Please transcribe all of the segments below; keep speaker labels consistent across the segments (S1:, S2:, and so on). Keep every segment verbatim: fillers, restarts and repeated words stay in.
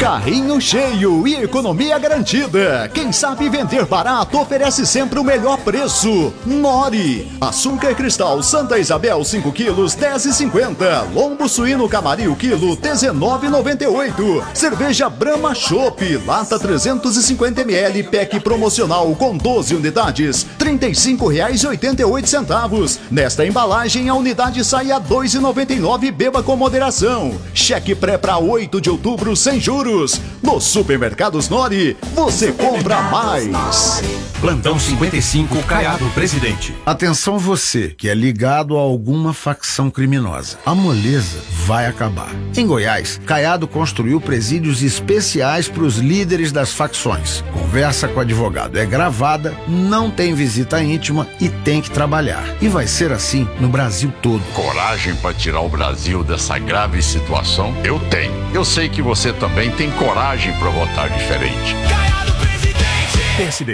S1: Carrinho cheio e economia garantida. Quem sabe vender barato oferece sempre o melhor preço. Nori. Açúcar cristal Santa Isabel cinco quilos, dez e cinquenta. Lombo suíno Camaril quilo, dezenove e noventa e oito. Cerveja Brahma Chopp, lata trezentos e cinquenta mililitros, pack promocional com doze unidades, trinta e cinco reais e oitenta e oito centavos. Nesta embalagem a unidade sai a dois reais e noventa e nove centavos. Beba com moderação. Cheque pré para oito de outubro sem juros. Nos supermercados Nori, você compra mais.
S2: Plantão cinquenta e cinco, Caiado Presidente.
S3: Atenção você que é ligado a alguma facção criminosa. A moleza vai acabar. Em Goiás, Caiado construiu presídios especiais para os líderes das facções. Conversa com o advogado é gravada, não tem visita íntima e tem que trabalhar. E vai ser assim no Brasil todo.
S4: Coragem para tirar o Brasil dessa grave situação? Eu tenho. Eu sei que você também tem coragem para votar diferente.
S2: Caiado Presidente. P S D.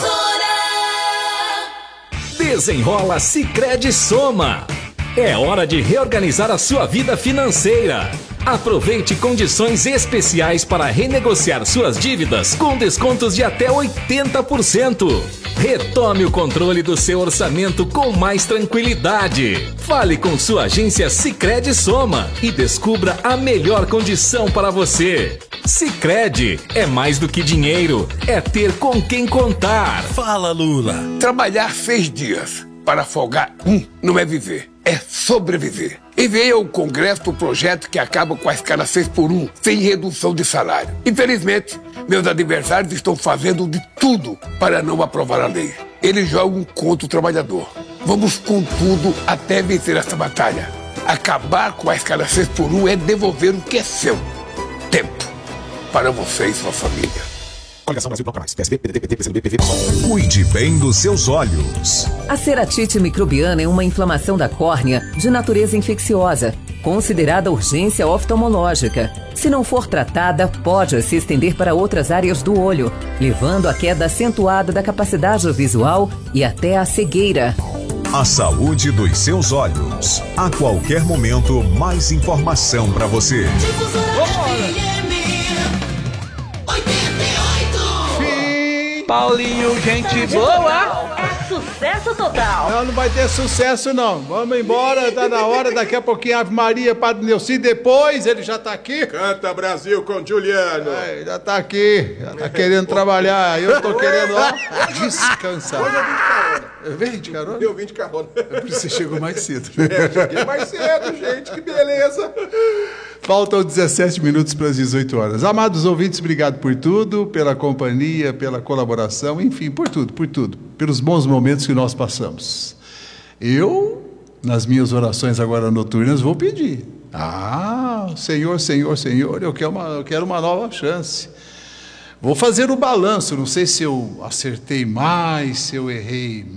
S5: Desenrola Sicredi Soma. É hora de reorganizar a sua vida financeira. Aproveite condições especiais para renegociar suas dívidas com descontos de até oitenta por cento. Retome o controle do seu orçamento com mais tranquilidade. Fale com sua agência Sicredi Soma e descubra a melhor condição para você. Sicredi é mais do que dinheiro, é ter com quem contar.
S2: Fala, Lula.
S6: Trabalhar seis dias para folgar um não é viver, é sobreviver. Enviei ao Congresso o projeto que acaba com a escala seis por um, sem redução de salário. Infelizmente, meus adversários estão fazendo de tudo para não aprovar a lei. Eles jogam contra o trabalhador. Vamos com tudo até vencer essa batalha. Acabar com a escala seis por um é devolver o que é seu. Tempo para você e sua família.
S2: Coligação Brasil Bloco Mais. P S B, P D T, P T, P C do B, P V, P SOL.
S7: Cuide bem dos seus olhos.
S8: A ceratite microbiana é uma inflamação da córnea de natureza infecciosa, considerada urgência oftalmológica. Se não for tratada, pode se estender para outras áreas do olho, levando à queda acentuada da capacidade visual e até à cegueira.
S7: A saúde dos seus olhos. A qualquer momento, mais informação para você.
S9: Paulinho, gente boa!
S10: É sucesso total!
S11: Não, não vai ter sucesso não. Vamos embora, tá na hora. Daqui a pouquinho Ave Maria, Padre Neuci. Depois ele já tá aqui.
S12: Canta Brasil com Juliano.
S11: É, já tá aqui, já tá querendo trabalhar. Eu tô querendo, ó, descansar.
S12: Hoje eu vim de carona.
S11: Vem de carona?
S12: Eu vim de carona.
S11: É por isso que você chegou mais cedo.
S12: É, cheguei mais cedo, gente, que beleza.
S11: Faltam dezessete minutos para as dezoito horas. Amados ouvintes, obrigado por tudo, pela companhia, pela colaboração, enfim, por tudo, por tudo, pelos bons momentos que nós passamos. Eu, nas minhas orações agora noturnas, vou pedir. Ah, Senhor, Senhor, Senhor, eu quero uma, eu quero uma nova chance. Vou fazer o balanço, não sei se eu acertei mais, se eu errei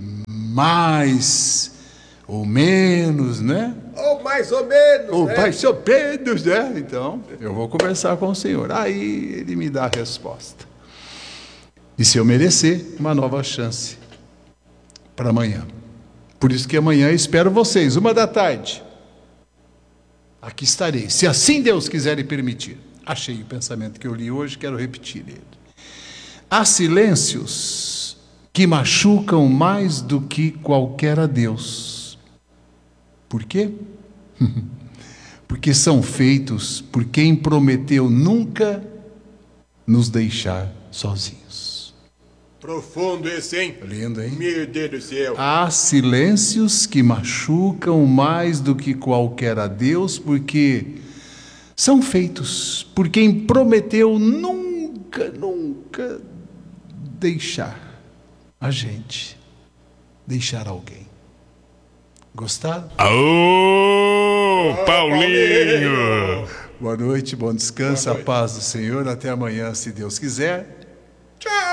S11: mais ou menos, né?
S12: Ou mais ou menos,
S11: Ou
S12: né?
S11: mais ou menos, né? Então, eu vou conversar com o Senhor. Aí ele me dá a resposta. E se eu merecer, uma nova chance para amanhã. Por isso que amanhã eu espero vocês, uma da tarde. Aqui estarei, se assim Deus quiser e permitir. Achei o pensamento que eu li hoje, quero repetir ele. Há silêncios que machucam mais do que qualquer adeus. Por quê? Porque são feitos por quem prometeu nunca nos deixar sozinhos.
S12: Profundo esse, hein?
S11: Lindo, hein?
S12: Meu Deus do céu.
S11: Há silêncios que machucam mais do que qualquer adeus, porque são feitos por quem prometeu nunca, nunca deixar a gente, deixar alguém. Gostaram?
S2: Aô, Paulinho!
S11: Boa noite, bom descanso, a paz do Senhor. Até amanhã, se Deus quiser.
S12: Tchau!